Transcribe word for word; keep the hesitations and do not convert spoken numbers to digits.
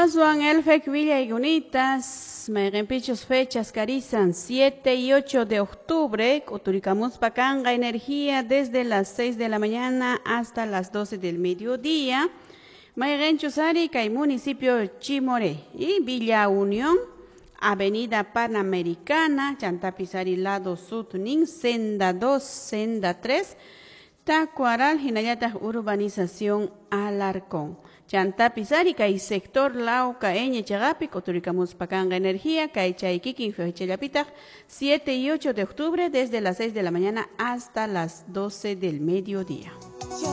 Aswan Elfec Villa y Gunitas, me rempichos fechas carizan siete y ocho de octubre, Coturicamuz Pacanga Energía desde las seis de la mañana hasta las doce del mediodía, Mayrenchusari, Cay Municipio Chimoré y Villa Unión, Avenida Panamericana, Chantapizari Lado Sud, Nin, Senda dos, Senda tres, Tacuaral, Hinayata Urbanización Alarcón. Chantapizari, Cay Sector Lauca, Eñe Chagapi, Coturicamuz Pacanga Energía, Cay Chayquiquín, Feochellapita, siete y ocho de octubre, desde las seis de la mañana hasta las doce del mediodía.